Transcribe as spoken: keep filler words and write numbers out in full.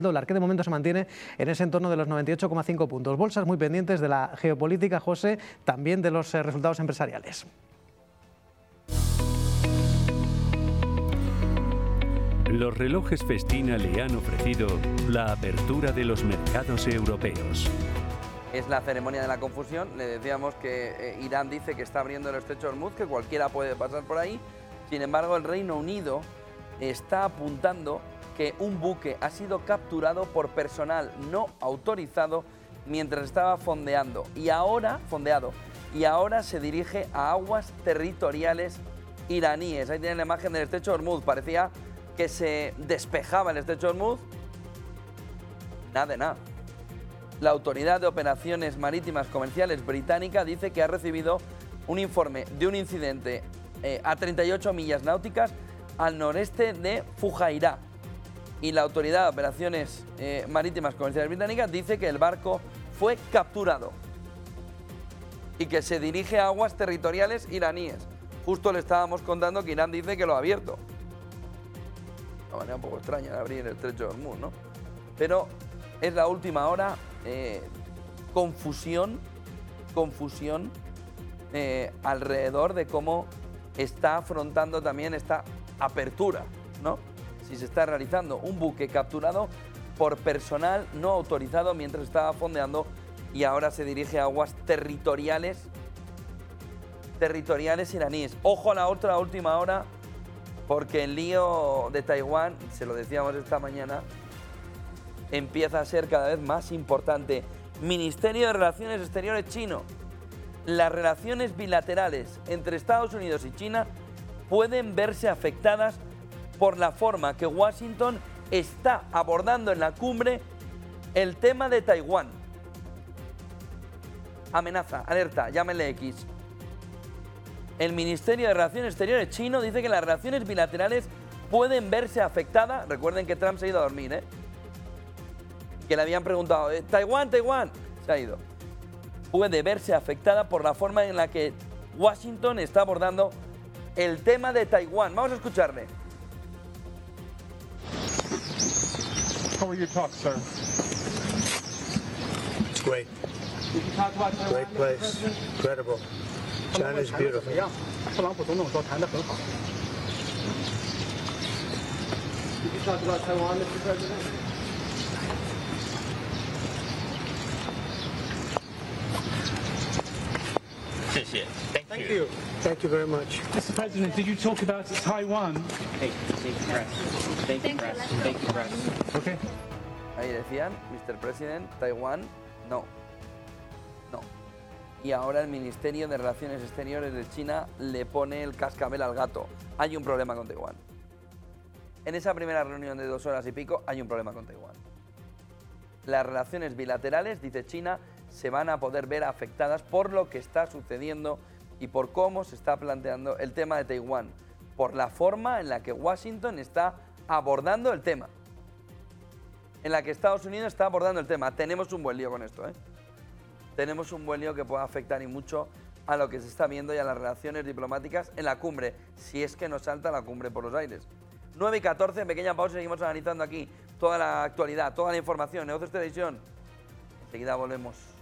dólar, que de momento se mantiene en ese entorno de los noventa y ocho coma cinco puntos. Bolsas muy pendientes de la geopolítica, José, también de los eh, resultados empresariales. Los relojes Festina le han ofrecido la apertura de los mercados europeos. Es la ceremonia de la confusión. Le decíamos que eh, Irán dice que está abriendo el estrecho de Hormuz, que cualquiera puede pasar por ahí. Sin embargo, el Reino Unido está apuntando que un buque ha sido capturado por personal no autorizado mientras estaba fondeando y ahora, fondeado, y ahora se dirige a aguas territoriales iraníes. Ahí tienen la imagen del estrecho de Hormuz. Parecía que se despejaba el estrecho de Hormuz. Nada de nada. La Autoridad de Operaciones Marítimas Comerciales británica dice que ha recibido un informe de un incidente eh, a treinta y ocho millas náuticas al noreste de Fujairah. Y la Autoridad de Operaciones eh, Marítimas Comerciales británica dice que el barco fue capturado y que se dirige a aguas territoriales iraníes. Justo le estábamos contando que Irán dice que lo ha abierto. Una manera un poco extraña de abrir el estrecho de Hormuz, ¿no? Pero es la última hora, eh, confusión, confusión eh, alrededor de cómo está afrontando también esta apertura, ¿no? Si se está realizando un buque capturado por personal no autorizado mientras estaba fondeando y ahora se dirige a aguas territoriales, territoriales iraníes. Ojo a la otra última hora, porque el lío de Taiwán, se lo decíamos esta mañana, empieza a ser cada vez más importante. Ministerio de Relaciones Exteriores chino. Las relaciones bilaterales entre Estados Unidos y China pueden verse afectadas por la forma que Washington está abordando en la cumbre el tema de Taiwán. Amenaza, alerta, llámenle X. El Ministerio de Relaciones Exteriores chino dice que las relaciones bilaterales pueden verse afectadas. Recuerden que Trump se ha ido a dormir, ¿eh? Que le habían preguntado, Taiwán, Taiwán, se ha ido. Puede verse afectada por la forma en la que Washington está abordando el tema de Taiwán. Vamos a escucharle. How were your talks, sir? It's great. Did you talk about Taiwan? Great place. Incredible. China is beautiful. 特朗普总统说谈得很好。Did you talk about Taiwan, Mister President? Thank you. Thank you very much. Mister President, did you talk about Taiwan? Thank you, thank you, press. Thank you, press. Thank you, press. Okay. Ahí decían, Mister President, Taiwán, no. No. Y ahora el Ministerio de Relaciones Exteriores de China le pone el cascabel al gato. Hay un problema con Taiwán. En esa primera reunión de dos horas y pico hay un problema con Taiwán. Las relaciones bilaterales, dice China, se van a poder ver afectadas por lo que está sucediendo y por cómo se está planteando el tema de Taiwán, por la forma en la que Washington está abordando el tema, en la que Estados Unidos está abordando el tema. Tenemos un buen lío con esto, ¿eh? Tenemos un buen lío que puede afectar y mucho a lo que se está viendo y a las relaciones diplomáticas en la cumbre, si es que nos salta la cumbre por los aires. nueve y catorce, pequeña pausa, seguimos analizando aquí toda la actualidad, toda la información, Negocios Televisión. Enseguida volvemos.